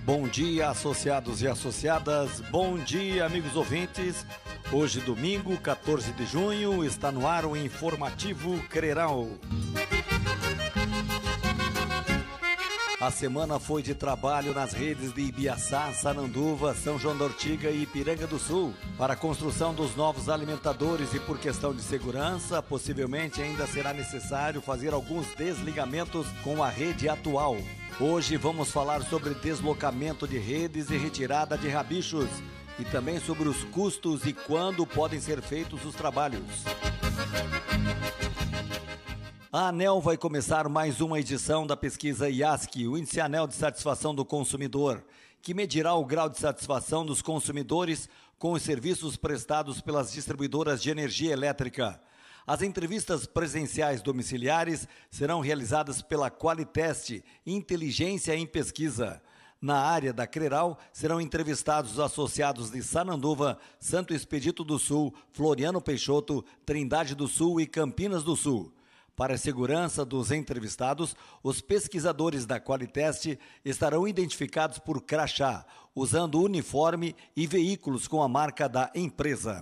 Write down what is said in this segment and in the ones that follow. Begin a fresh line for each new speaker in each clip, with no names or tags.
Bom dia, associados e associadas, bom dia, amigos ouvintes. Hoje, domingo, 14 de junho, está no ar o Informativo Creral. A semana foi de trabalho nas redes de Ibiaçá, Sananduva, São João da Ortiga e Ipiranga do Sul para a construção dos novos alimentadores e, por questão de segurança, possivelmente ainda será necessário fazer alguns desligamentos com a rede atual. Hoje vamos falar sobre deslocamento de redes e retirada de rabichos e também sobre os custos e quando podem ser feitos os trabalhos. A ANEEL vai começar mais uma edição da pesquisa IASC, o Índice ANEEL de Satisfação do Consumidor, que medirá o grau de satisfação dos consumidores com os serviços prestados pelas distribuidoras de energia elétrica. As entrevistas presenciais domiciliares serão realizadas pela Qualitest, Inteligência em Pesquisa. Na área da Creral, serão entrevistados os associados de Sananduva, Santo Expedito do Sul, Floriano Peixoto, Trindade do Sul e Campinas do Sul. Para a segurança dos entrevistados, os pesquisadores da Qualitest estarão identificados por crachá, usando uniforme e veículos com a marca da empresa.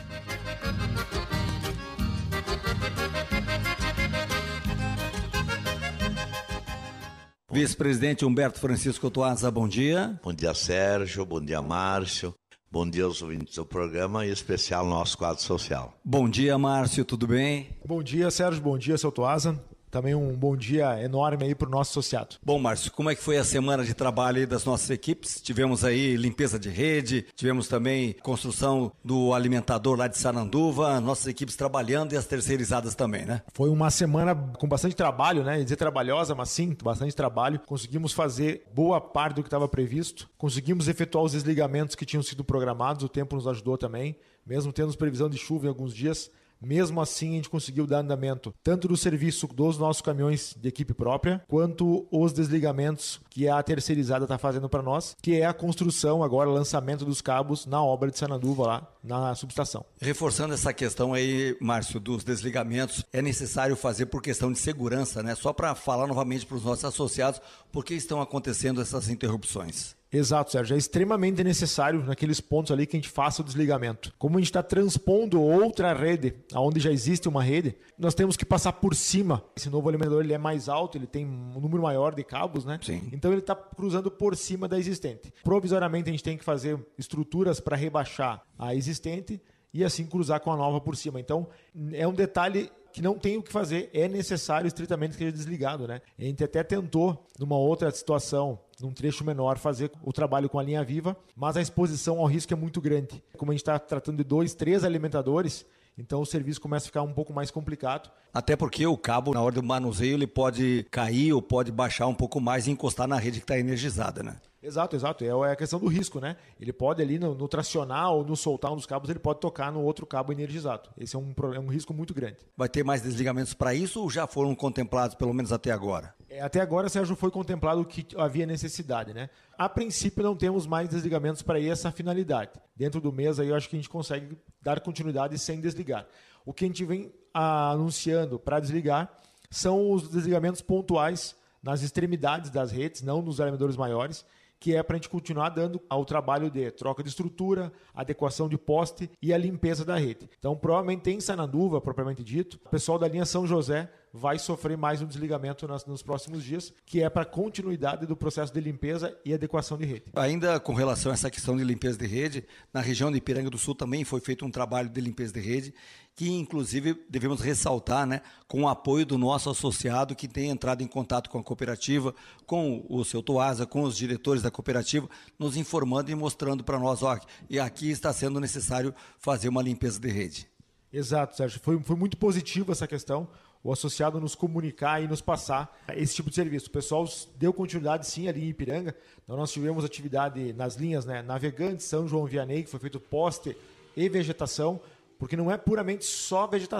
Vice-presidente Humberto Francisco Toaza, bom dia.
Bom dia, Sérgio. Bom dia, Márcio. Bom dia aos ouvintes do programa e em especial no nosso quadro social.
Bom dia, Márcio, tudo bem?
Bom dia, Sérgio. Bom dia, seu Toaza. Também um bom dia enorme aí para o nosso associado.
Bom, Márcio, como é que foi a semana de trabalho aí das nossas equipes? Tivemos aí limpeza de rede, tivemos também construção do alimentador lá de Sananduva, nossas equipes trabalhando e as terceirizadas também, né?
Foi uma semana com bastante trabalho, né? Ia dizer trabalhosa, mas sim, bastante trabalho. Conseguimos fazer boa parte do que estava previsto. Conseguimos efetuar os desligamentos que tinham sido programados, o tempo nos ajudou também. Mesmo tendo previsão de chuva em alguns dias, mesmo assim, a gente conseguiu dar andamento tanto do serviço dos nossos caminhões de equipe própria, quanto os desligamentos que a terceirizada está fazendo para nós, que é a construção, agora, lançamento dos cabos na obra de Sananduva, lá na subestação.
Reforçando essa questão aí, Márcio, dos desligamentos, é necessário fazer por questão de segurança, né? Só para falar novamente para os nossos associados, por que estão acontecendo essas interrupções?
Exato, Sérgio. É extremamente necessário naqueles pontos ali que a gente faça o desligamento. Como a gente está transpondo outra rede, onde já existe uma rede, nós temos que passar por cima. Esse novo alimentador ele é mais alto, ele tem um número maior de cabos, né?
Sim.
Então ele está cruzando por cima da existente. Provisoriamente a gente tem que fazer estruturas para rebaixar a existente e assim cruzar com a nova por cima. Então é um detalhe que não tem o que fazer, é necessário estritamente que seja desligado, né? A gente até tentou, numa outra situação, num trecho menor, fazer o trabalho com a linha viva, mas a exposição ao risco é muito grande. Como a gente está tratando de 2, 3 alimentadores, então o serviço começa a ficar um pouco mais complicado.
Até porque o cabo, na hora do manuseio, ele pode cair ou pode baixar um pouco mais e encostar na rede que está energizada, né?
Exato. É a questão do risco, né? Ele pode ali no tracionar ou no soltar um dos cabos, ele pode tocar no outro cabo energizado. Esse é um risco muito grande.
Vai ter mais desligamentos para isso ou já foram contemplados, pelo menos até agora?
Até agora, Sérgio, foi contemplado que havia necessidade, né? A princípio, não temos mais desligamentos para essa finalidade. Dentro do mês, aí, eu acho que a gente consegue dar continuidade sem desligar. O que a gente vem anunciando para desligar são os desligamentos pontuais nas extremidades das redes, não nos alimentadores maiores, que é para a gente continuar dando ao trabalho de troca de estrutura, adequação de poste e a limpeza da rede. Então, provavelmente em Sananduva, propriamente dito, o pessoal da linha São José vai sofrer mais um desligamento nos próximos dias, que é para continuidade do processo de limpeza e adequação de rede.
Ainda com relação a essa questão de limpeza de rede, na região de Ipiranga do Sul também foi feito um trabalho de limpeza de rede, que inclusive devemos ressaltar, né, com o apoio do nosso associado que tem entrado em contato com a cooperativa, com o seu Toaza, com os diretores da cooperativa, nos informando e mostrando para nós, e aqui está sendo necessário fazer uma limpeza de rede.
Exato, Sérgio. Foi muito positivo essa questão, o associado nos comunicar e nos passar esse tipo de serviço. O pessoal deu continuidade sim ali em Ipiranga. Então nós tivemos atividade nas linhas, né, Navegantes, São João Vianney, que foi feito poste e vegetação, porque não é puramente só vegetação.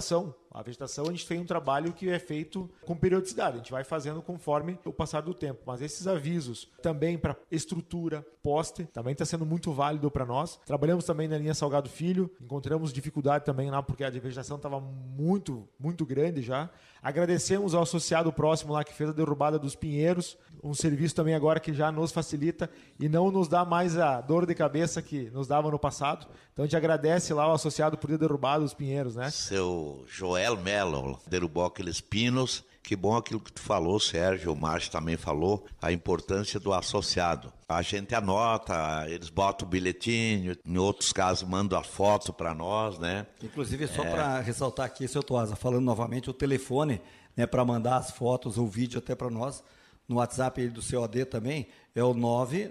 A vegetação, a gente tem um trabalho que é feito com periodicidade, a gente vai fazendo conforme o passar do tempo. Mas esses avisos também para estrutura, poste, também está sendo muito válido para nós. Trabalhamos também na linha Salgado Filho, encontramos dificuldade também lá porque a vegetação estava muito, muito grande já. Agradecemos ao associado próximo lá que fez a derrubada dos pinheiros, um serviço também agora que já nos facilita e não nos dá mais a dor de cabeça que nos dava no passado. Então a gente agradece lá ao associado por ter derrubado os pinheiros, né?
Seu Joel Mello derrubou aqueles pinos. Que bom aquilo que tu falou, Sérgio, o Márcio também falou, a importância do associado. A gente anota, eles botam o bilhetinho, em outros casos mandam a foto para nós, né?
Inclusive, só para ressaltar aqui, seu Toasa, falando novamente, o telefone, né, para mandar as fotos ou vídeo até para nós, no WhatsApp do COD também, é o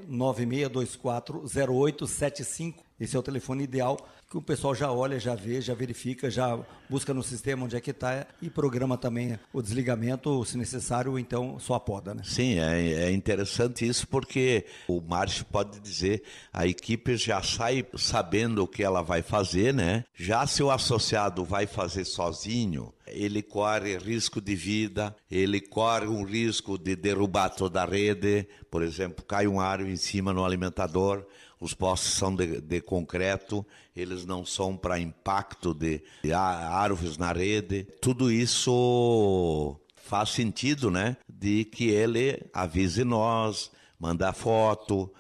996240875. Esse é o telefone ideal, que o pessoal já olha, já vê, já verifica, já busca no sistema onde é que está e programa também o desligamento, se necessário, então só poda, né?
Sim, é interessante isso porque o Márcio pode dizer, a equipe já sai sabendo o que ela vai fazer, né? Já se o associado vai fazer sozinho, ele corre risco de vida, ele corre um risco de derrubar toda a rede, por exemplo, cai um aro em cima no alimentador, os postes são de concreto, eles não são para impacto de árvores na rede. Tudo isso faz sentido, né? De que ele avise nós, manda foto,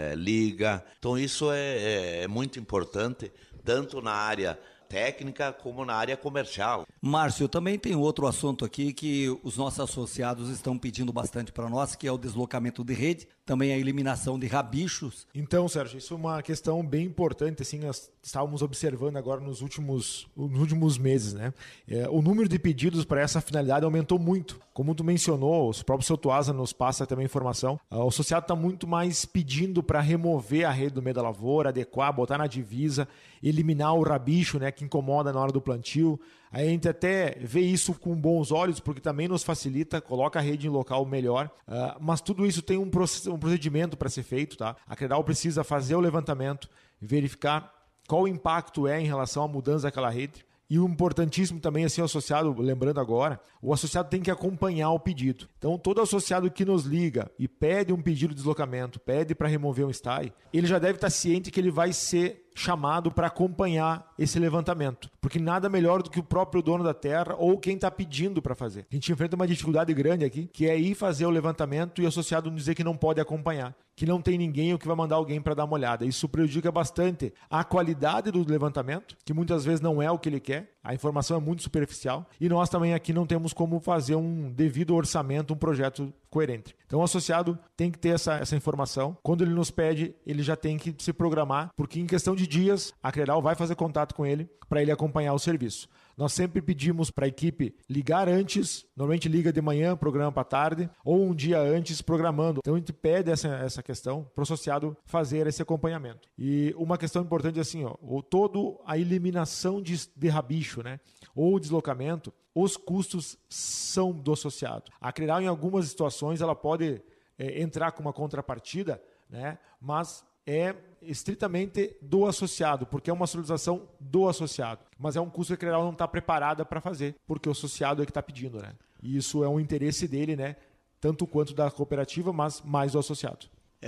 liga. Então isso é muito importante, tanto na área técnica como na área comercial.
Márcio, também tem outro assunto aqui que os nossos associados estão pedindo bastante para nós, que é o deslocamento de rede, também a eliminação de rabichos.
Então, Sérgio, isso é uma questão bem importante, assim, nós estávamos observando agora nos últimos meses, né? O número de pedidos para essa finalidade aumentou muito. Como tu mencionou, o próprio seu Toasa nos passa também informação, o associado está muito mais pedindo para remover a rede do meio da lavoura, adequar, botar na divisa, eliminar o rabicho, né, que incomoda na hora do plantio. Aí a gente até vê isso com bons olhos, porque também nos facilita, coloca a rede em local melhor. Mas tudo isso tem um procedimento para ser feito, tá? A Credal precisa fazer o levantamento, verificar qual o impacto é em relação à mudança daquela rede. E o importantíssimo também, assim, o associado, lembrando agora, o associado tem que acompanhar o pedido. Então, todo associado que nos liga e pede um pedido de deslocamento, pede para remover um STAI, ele já deve estar ciente que ele vai ser chamado para acompanhar esse levantamento. Porque nada melhor do que o próprio dono da terra ou quem está pedindo para fazer. A gente enfrenta uma dificuldade grande aqui, que é ir fazer o levantamento e o associado dizer que não pode acompanhar, que não tem ninguém ou que vai mandar alguém para dar uma olhada. Isso prejudica bastante a qualidade do levantamento, que muitas vezes não é o que ele quer. A informação é muito superficial e nós também aqui não temos como fazer um devido orçamento, um projeto coerente. Então o associado tem que ter essa informação. Quando ele nos pede, ele já tem que se programar, porque em questão de dias, a Credal vai fazer contato com ele para ele acompanhar o serviço. Nós sempre pedimos para a equipe ligar antes, normalmente liga de manhã, programa para tarde, ou um dia antes programando. Então a gente pede essa questão para o associado fazer esse acompanhamento. E uma questão importante é assim, toda a eliminação de rabicho, né, ou deslocamento, os custos são do associado. A Credal, em algumas situações, ela pode entrar com uma contrapartida, né, mas é estritamente do associado, porque é uma solicitação do associado. Mas é um custo que a Credal não está preparada para fazer, porque o associado é que está pedindo, né? E isso é um interesse dele, né? Tanto quanto da cooperativa, mas mais do associado.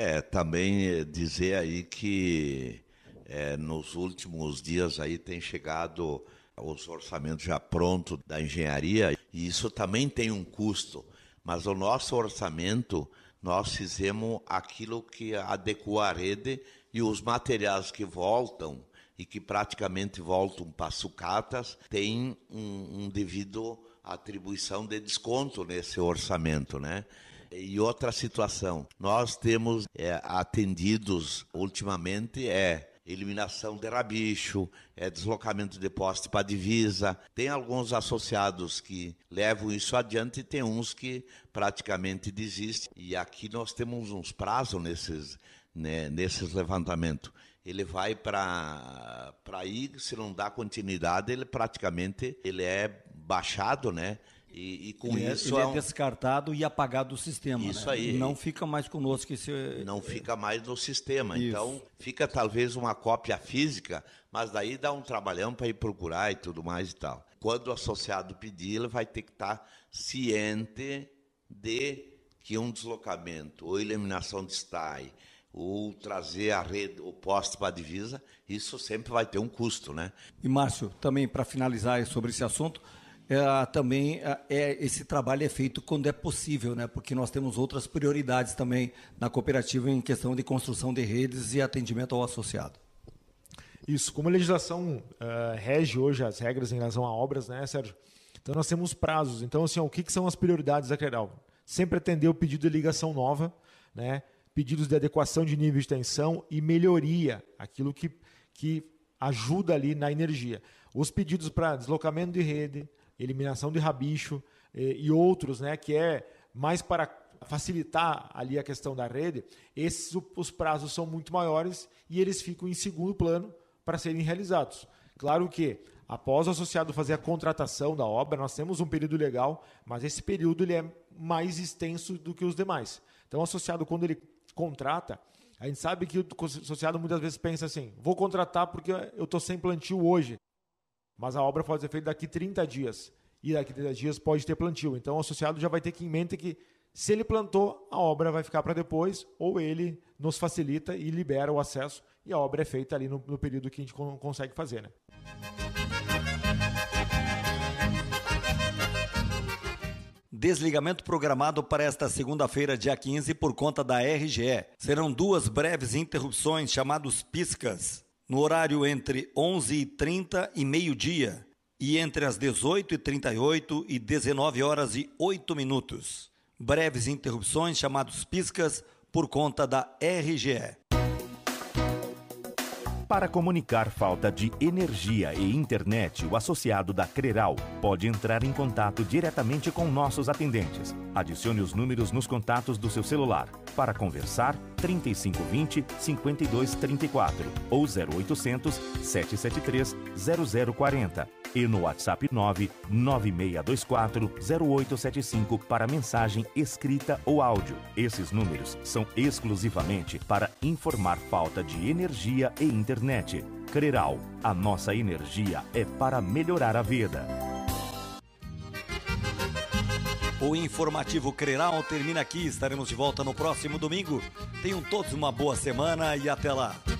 Também dizer aí que nos últimos dias aí tem chegado os orçamentos já prontos da engenharia, e isso também tem um custo, mas o nosso orçamento, nós fizemos aquilo que adequou a rede e os materiais que voltam e que praticamente voltam para sucatas tem um devido atribuição de desconto nesse orçamento, né? E outra situação, nós temos atendidos ultimamente eliminação de rabicho, deslocamento de poste para divisa. Tem alguns associados que levam isso adiante e tem uns que praticamente desistem. E aqui nós temos uns prazos nesses levantamentos. Ele vai para ir, se não dá continuidade, ele praticamente é baixado, né? E com isso
ele é descartado e apagado do sistema.
Isso,
né?
aí.
Não fica mais conosco.
Não fica mais no sistema.
Isso.
Então, fica talvez uma cópia física, mas daí dá um trabalhão para ir procurar e tudo mais e tal. quando o associado pedir, ele vai ter que estar ciente de que um deslocamento ou eliminação de STAI ou trazer a rede, o poste para a divisa, isso sempre vai ter um custo, né?
E Márcio, também para finalizar sobre esse assunto, esse trabalho é feito quando é possível, né? Porque nós temos outras prioridades também na cooperativa em questão de construção de redes e atendimento ao associado.
Isso, como a legislação rege hoje as regras em relação a obras, né, Sérgio? Então nós temos prazos. Então, assim, o que são as prioridades da CRERAL? Sempre atender o pedido de ligação nova, né? Pedidos de adequação de nível de tensão e melhoria, aquilo que ajuda ali na energia. Os pedidos para deslocamento de rede, eliminação de rabicho e outros, né, que é mais para facilitar ali a questão da rede, os prazos são muito maiores e eles ficam em segundo plano para serem realizados. Claro que após o associado fazer a contratação da obra, nós temos um período legal, mas esse período ele é mais extenso do que os demais. Então o associado, quando ele contrata, a gente sabe que o associado muitas vezes pensa assim, vou contratar porque eu estou sem plantio hoje, mas a obra pode ser feita daqui 30 dias, e daqui 30 dias pode ter plantio. Então o associado já vai ter que ir em mente que se ele plantou, a obra vai ficar para depois, ou ele nos facilita e libera o acesso, e a obra é feita ali no período que a gente consegue fazer, né?
Desligamento programado para esta segunda-feira, dia 15, por conta da RGE. Serão 2 breves interrupções, chamados piscas, no horário entre 11h30 e meio-dia, e entre as 18h38 e 19h08. Breves interrupções, chamados piscas, por conta da RGE.
Para comunicar falta de energia e internet, o associado da CRERAL pode entrar em contato diretamente com nossos atendentes. Adicione os números nos contatos do seu celular. Para conversar, 3520-5234 ou 0800-773-0040. E no WhatsApp 99624-0875 para mensagem escrita ou áudio. Esses números são exclusivamente para informar falta de energia e internet. CRERAL, a nossa energia é para melhorar a vida.
O informativo CRERAL termina aqui. Estaremos de volta no próximo domingo. Tenham todos uma boa semana e até lá.